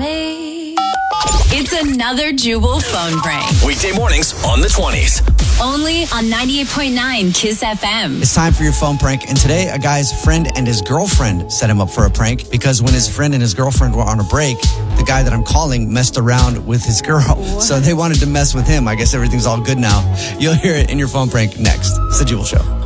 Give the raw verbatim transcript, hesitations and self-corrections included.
me. It's another Jubal phone prank. Weekday mornings on the twenties. Only on ninety-eight point nine Kiss F M. It's time for your phone prank. And today, a guy's friend and his girlfriend set him up for a prank because when his friend and his girlfriend were on a break, the guy that I'm calling messed around with his girl. What? So they wanted to mess with him. I guess everything's all good now. You'll hear it in your phone prank next. It's the Jubal Show.